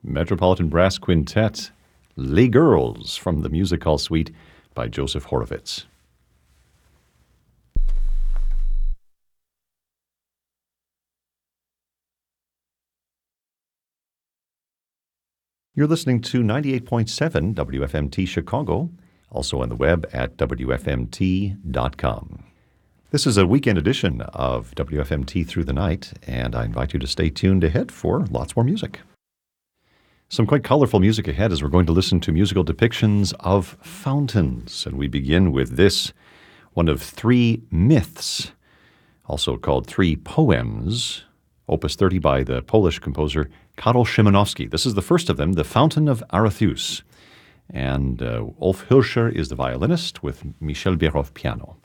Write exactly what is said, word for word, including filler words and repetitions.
Metropolitan Brass Quintet, Les Girls from the Music Hall Suite by Joseph Horovitz. You're listening to ninety-eight point seven W F M T Chicago, also on the web at W F M T dot com. This is a weekend edition of W F M T Through the Night, and I invite you to stay tuned ahead for lots more music. Some quite colorful music ahead as we're going to listen to musical depictions of fountains, and we begin with this, one of three myths, also called Three Poems, Opus thirty by the Polish composer Karol Szymanowski. This is the first of them, The Fountain of Arethusa. And uh, Ulf Hilscher is the violinist with Michel Berhoff piano.